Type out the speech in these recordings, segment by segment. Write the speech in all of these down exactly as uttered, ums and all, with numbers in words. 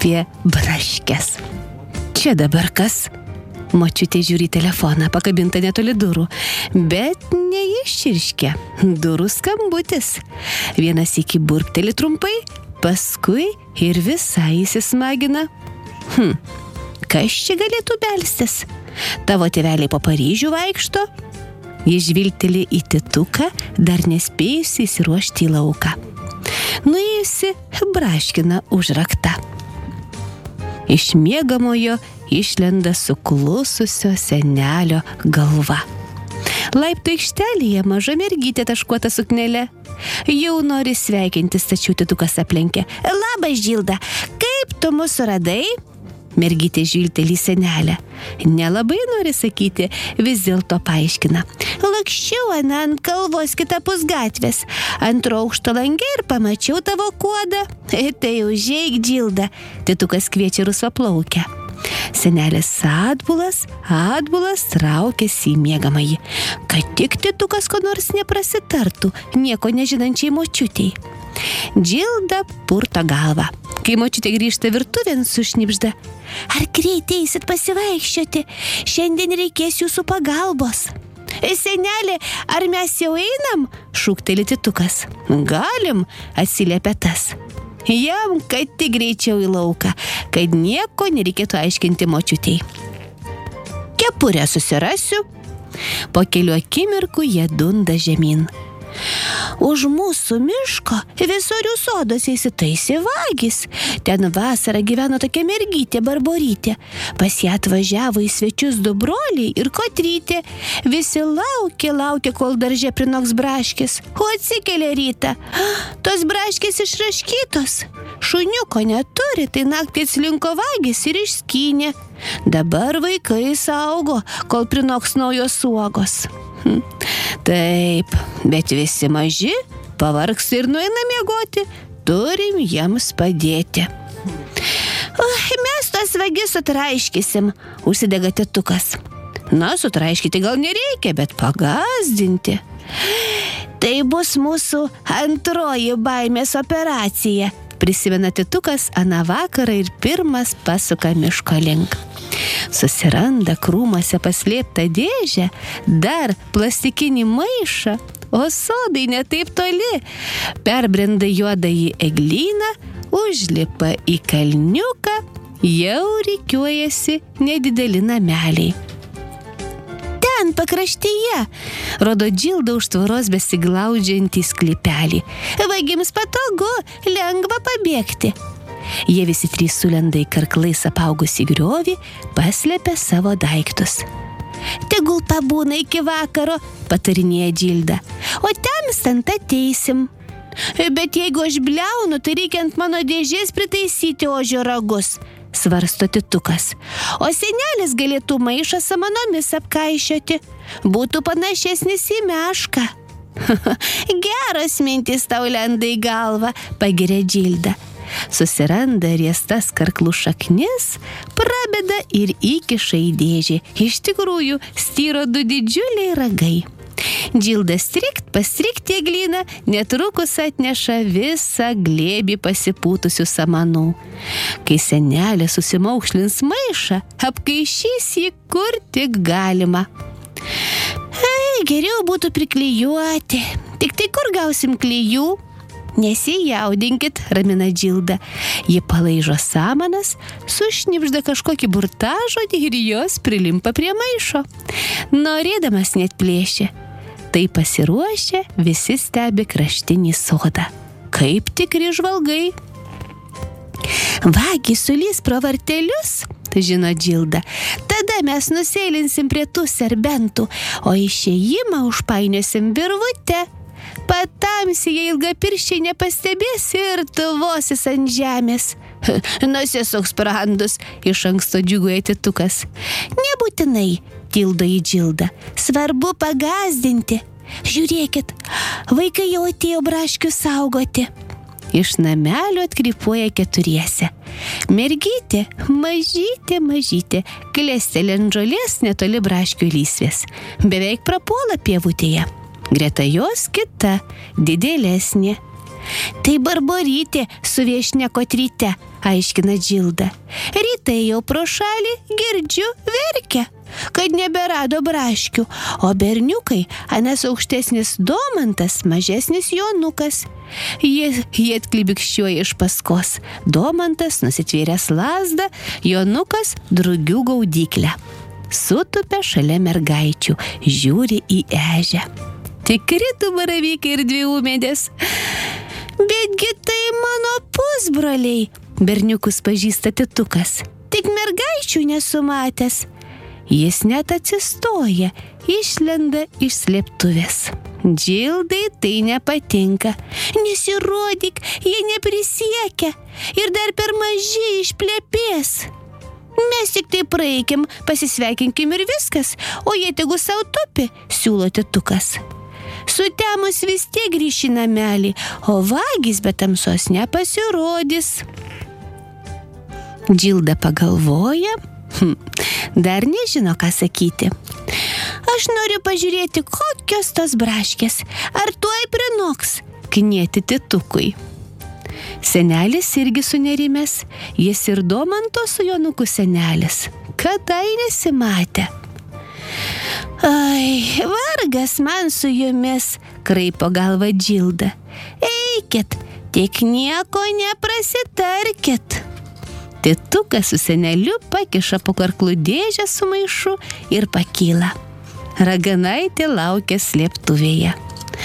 apie braškes. Čia dabar kas? Močiutė žiūri telefoną, pakabinta netoli durų, bet neiščirškia. Durų skambutis. Vienas iki burkteli trumpai, paskui ir visai įsismagina. Hm, kas čia galėtų belstis? Tavo tėveliai po Paryžių vaikšto? Jis žvilgteli į tituką, dar nespėjusi įsiruošti į lauką. Nuėjusi braškina užraktą. Iš miegamojo išlenda suklususio senelio galva. Laiptų aikštelėje maža mergytė taškuota suknelė. Jau nori sveikintis, tačiau titukas aplenkė. Labas, Džilda, kaip tu mus suradai? Mergytė žvilgteli į senelę. Nelabai nori sakyti, vis dėlto paaiškina. Laksčiau ant kalvos kitapus gatvės, antro aukšto lange ir pamačiau tavo kuodą. Tai užeik, Džilda, titukas kviečia rusvaplaukę. Senelės atbulas, atbulas traukėsi į miegamąjį, kad tik titukas ko nors neprasitartų, nieko nežinančiai močiutei. Džilda purto galvą. Kai močiutė grįžta virtuvėn, sušnibžda. Ar greitai eisit pasivaikščioti? Šiandien reikės jūsų pagalbos. Senelė, ar mes jau einam? Šūkteli titukas. Galim, atsiliepia tas. Jam, kad tik greičiau į lauką, kad nieko nereikėtų aiškinti močiutei. Kepurę susirasiu. Po kelių akimirkų jie dunda žemyn. Už mūsų miško Visorių soduose įsitaisė vagys. Ten vasarą gyveno tokia mergytė Barborytė. Pas ją atvažiavo į svečius du broliai ir Kotrytė. Visi laukė, laukė, kol darže prinoks braškės. O atsikėlė rytą. Tos braškės išraškytos. Šuniuko neturi, tai naktį atslinko vagys ir išskynė. Dabar vaikai saugo, kol prinoks naujos uogos. Hm. Taip, bet visi maži, pavargsta ir nueina miegoti, turim jiems padėti. O, mes tos vagis sutraiškysim, užsidega titukas. Na, sutraiškyti gal nereikia, bet pagazdinti. Tai bus mūsų antroji baimės operacija, prisimena titukas aną vakarą ir pirmas pasuka miško link. Susiranda krūmuose paslėptą dėžę, dar plastikinį maišą, o sodai netaip toli. Perbrenda juodąjį eglyną, užlipa į kalniuką, jau rikiuojasi nedideli nameliai. Ten pakraštyje, rodo Džilda už tvoros besiglaudžiantį sklypelį. Vagims patogu, lengva pabėgti. Jie visi trys sulenda į karklais apaugusį griovį, paslėpia savo daiktus. Tegul pabūna iki vakaro, patarinėja Džilda, o temstant ateisim. Bet jeigu aš bliaunu, tai reikia ant mano dėžės pritaisyti ožio ragus, svarsto titukas. O senelis galėtų maišą samanomis apkaišioti, būtų panašesnis į mešką. Geras mintis tau lenda į galvą, pagiria Džilda. Susiranda riestas karklų šaknis, prabeda ir įkiša į dėžę. Iš tikrųjų, styro du didžiuliai ragai. Džilda strikt, pastrikt į eglyną, netrukus atneša visą glėbį pasipūtusių samanų. Kai senelė susimaukšlins maišą, apkaišys jį kur tik galima. Ei, geriau būtų priklijuoti. Tik tai kur gausim klijų? Nesijaudinkit, ramina Džilda. Ji palaižo samanas, sušnibžda kažkokį burtažodį ir jos prilimpa prie maišo. Norėdamas net plėšė. Tai pasiruošę visi stebi kraštinį sodą. Kaip tikri žvalgai. Vagys sulys pro vartelius, žino Džilda. Tada mes nusėlinsim prie tų serbentų, o išėjimą užpainiosim virvutę. Patamsyje ilgapirščiai nepastebės ir tuvosis ant žemės. Nusisuk sprandus, iš anksto džiūgauja titukas. Nebūtinai, tildo į Džildą. Svarbu pagazdinti. Žiūrėkit, vaikai jau atėjo braškių saugoti. Iš namelio atkrypuoja keturiese. Mergytė, mažytė, mažytė, klesteli ant žolės netoli braškių lysvės. Beveik prapuola pievutėje. Greta jos kita, didelesnė. Tai Barborytė su viešnia Kotryte, aiškina Džilda. Rytai jau pro šalį girdžiu verkia, kad neberado braškių, o berniukai, anas aukštesnis Domantas, mažesnis Jonukas. Jie, jie atklibikščiuoja iš paskos. Domantas nusitvėręs lazdą, Jonukas drugių gaudyklę. Sutupia šalia mergaičių, žiūri į ežią. Tikri du baravykai ir dvi ūmėdės. Betgi tai mano pusbroliai, berniukus pažįsta Titukas. Tik mergaičių nesu matęs. Jis net atsistoja, išlenda iš slėptuvės. Džildai tai nepatinka. Nesirodyk, jie neprisiekia ir dar per maži išplepės. Mes tik tai praeikim, pasisveikinkim ir viskas, o jie tegu sau tupi, siūlo Titukas. Sutemus vis tiek grįš į namelį, o vagis be tamsos nepasirodys. Džilda pagalvoja, hm, dar nežino, ką sakyti. Aš noriu pažiūrėti, kokios tos braškės, ar tuoj prinoks, knieti Titukui. Senelis irgi sunerimęs, jis ir Domanto su Jonuku senelis, kadai nesimatė. Ai, vargas man su jumis, kraipo galva Džilda. Eikit, tik nieko neprasitarkit. Titukas su seneliu pakiša po karklų dėžę su maišu ir pakyla. Raganaitė laukia slėptuvėje.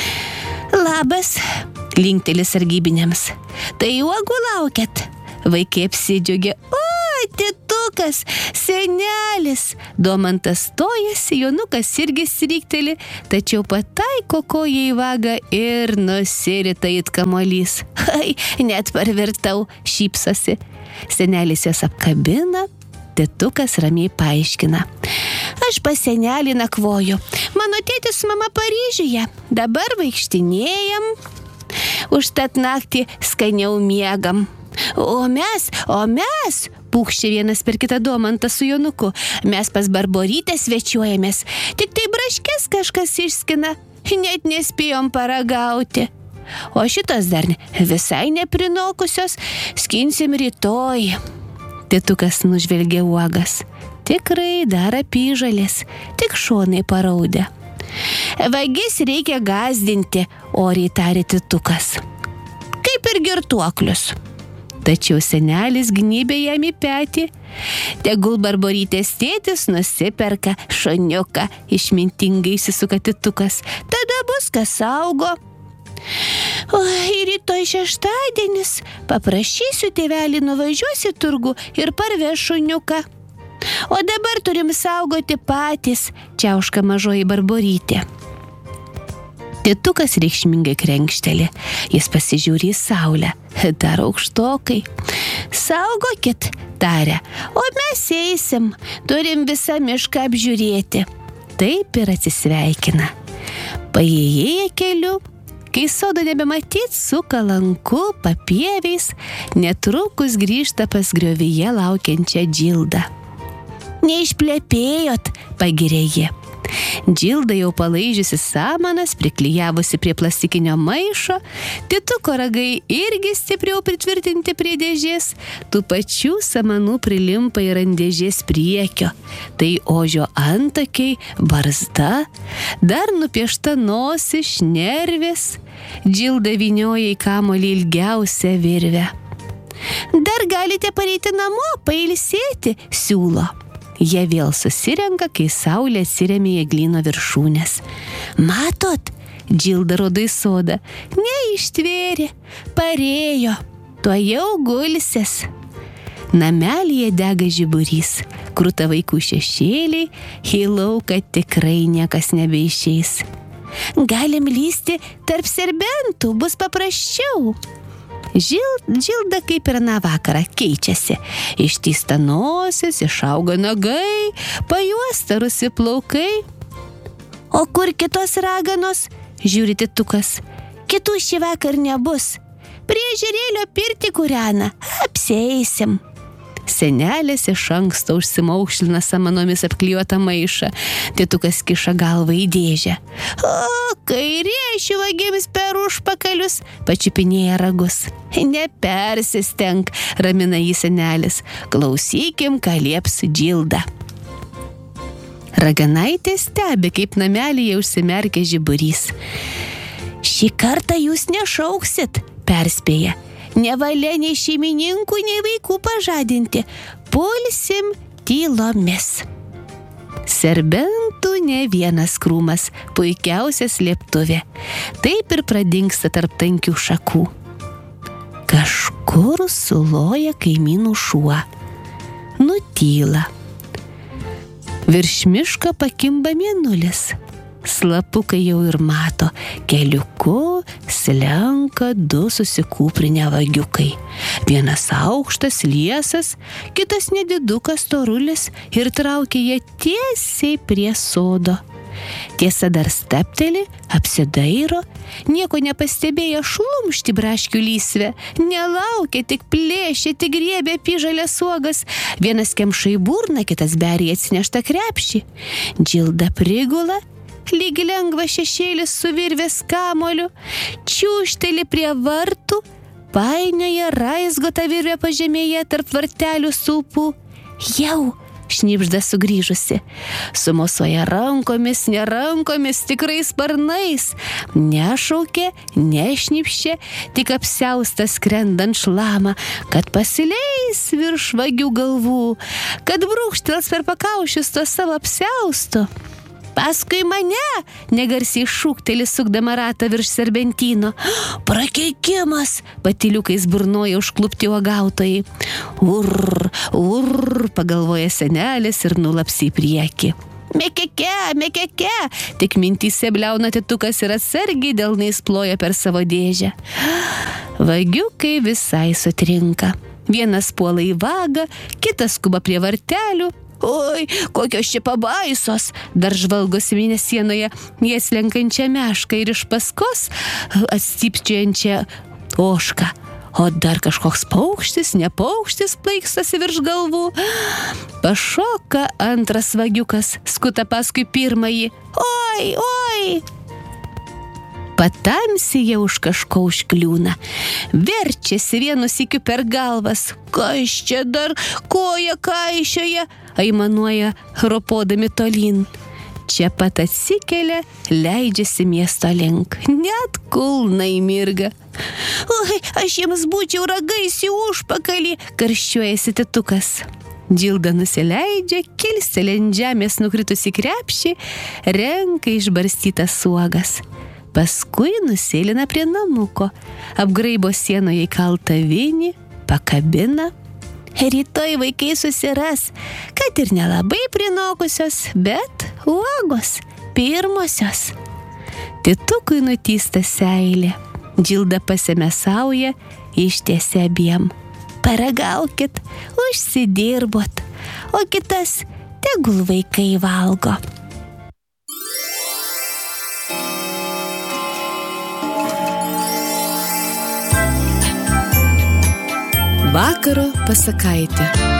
Labas, linkteli sargybiniams. Tai uogų laukiat? Vaikai apsidžiaugė. O, Titukas, senelis. Domantas stojasi, Jonukas irgi srikteli, tačiau pataiko koją į vagą ir nusirita it kamuolys. Ai, net parvirtau, šypsosi. Senelis jas apkabina, Titukas ramiai paaiškina. Aš pas senelį nakvoju. Mano tėtis su mama Paryžiuje. Dabar vaikštinėjam. Užtat naktį skaniau miegam. O mes, o mes, pūkščia vienas per kitą Domantas su Jonuku. Mes pas Barborytę svečiuojamės. Tik tai braškes kažkas išskina. Net nespėjom paragauti. O šitos dar visai neprinokusios. Skinsim rytoj. Titukas nužvelgė uogas. Tikrai dar apyžalės, tik šonai paraudę. Vagis reikia gąsdinti, oriai tarė Titukas. Kaip ir girtuoklius. Tačiau senelis gnybė jam į petį. Tegul Barborytės tėtis nusiperka šuniuką, išmintingai įsisuka Titukas. Tada bus kas saugo. Oi, rytoj šeštadienis. Paprašysiu tėvelį nuvažiuos į turgų ir parveš šuniuką. O dabar turim saugoti patys, čiauška mažoji Barborytė. Titukas reikšmingai krenkšteli. Jis pasižiūri į saulę. Dar aukštokai. Saugokit, taria, o mes eisim. Turim visą mišką apžiūrėti. Taip ir atsisveikina. Paėjėję keliu, kai sodo nebematyt, suka lanku, papieviais, netrukus grįžta pas griovyje laukiančią Džildą. Neišplepėjot, pagirė ji. Džilda jau palaižiusi samanas, priklijavusi prie plastikinio maišo, Tituko ragai irgi stipriau pritvirtinti prie dėžės, tų pačių samanų prilimpa ir ant dėžės priekio. Tai ožio antakiai, barzda, dar nupiešta nosis, šnervės. Džilda vynioja į kamuolį ilgiausią virvę. Dar galite pareiti namo, pailsėti, siūlo. Jie vėl susirenka, kai saulė atsiremė į eglyno viršūnės. Matot, Džilda rodo į sodą. Neištvėrė, parėjo, tuojau gulsis. Namelyje dega žiburys, kruta vaikų šešėliai, į lauką tikrai niekas nebeišeis. Galim lysti tarp serbentų, bus paprasčiau. Džilda kaip ir aną vakarą keičiasi. Ištįsta nosis, išauga nagai, pajuosta rusi plaukai. O kur kitos raganos? Žiūri Titukas. Kitų šį vakar nebus. Prie ežerėlio pirtį kūrena. Apsieisim. Senelės iš anksto užsimaukšlina samanomis apklijuotą maišą. Tėtukas kiša galvą į dėžę. O, kairiešių vagims per užpakalius, pačiupinėja ragus. Nepersistenk, ramina jį senelis. Klausykim, ką lieps Džilda. Raganaitė stebi, kaip namelyje užsimerkia žiburys. Šį kartą jūs nešauksit, perspėja. Nevalia nei šeimininkų, nei vaikų pažadinti. Pulsim tylomis. Serbentų ne vienas krūmas, puikiausia slėptuvė. Taip ir pradingsta tarp tankių šakų. Kažkur suloja kaimynų šuo. Nutyla. Virš miško pakimba mėnulis. Slapukai jau ir mato, keliuku slenka du susikūprinę vagiukai. Vienas aukštas, liesas, kitas nedidukas storulis ir traukia jie tiesiai prie sodo. Tiesa dar stapteli, apsidairo, nieko nepastebėjo šlumšti braškių lysvę. Nelaukia, tik plėšia, tik griebė pižalės uogas. Vienas kemša į burną, kitas beria atsineštą krepšį. Džilda prigula, lyg lengva šešėlis su virvės kamoliu, čiūžteli prie vartų, painioja raizgotą virvę pažemėje tarp vartelių stulpų. Jau šnibžda sugrįžusi. Sumosuoja rankomis, ne rankomis, tikrai sparnais. Nešaukė, nešnipščia, tik apsiaustas skrendant šlamą, kad pasileis virš vagių galvų, kad brūkštels per pakaušius to savo apsiausto. Paskui mane, negarsiai šūkteli sukdama ratą virš serbentyno. Prakeikimas, patyliukais burnoja užklupti uogautojai. Urr, urr, pagalvoja senelis ir nulapsi į priekį. Mekeke, mekeke, tik mintyse bliauna tėtukas ir atsargiai delnais ploja per savo dėžę. Vagiukai visai sutrinka. Vienas puola į vagą, kitas skuba prie vartelių. Oi, kokios čia pabaisos, dar žvalgosi mėnesienoje jie slenkančią mešką ir iš paskos atstypčiančią ožką. O dar kažkoks paukštis, ne paukštis plaikstosi virš galvų. Pašoka antras vagiukas, skuta paskui pirmąjį. Oi, oi! Patamsyje už kažko užkliūna. Verčiasi vienu sykiu per galvas. Kas čia dar koja kaišioja, aimanuoja ropodami tolyn. Čia pat atsikelia, leidžiasi miesto link. Net kulnai mirga. Oi, aš jiems būčiau ragais į užpakalį, karščiuojasi tėtukas. Džilda nusileidžia, kilsteli ant žemės nukritusi krepšį, renka išbarstytas uogas. Paskui nusėlina prie namuko, apgraibo sienoje įkaltą vinį, pakabina. Rytoj vaikai susiras, kad ir nelabai prinokusios, bet uogos pirmosios. Tėtukui nutysta seilė. Džilda pasemė saują, ištiesė abiem. Paragaukit, užsidirbot, o kitas tegul vaikai valgo. Vakaro pasakaitė.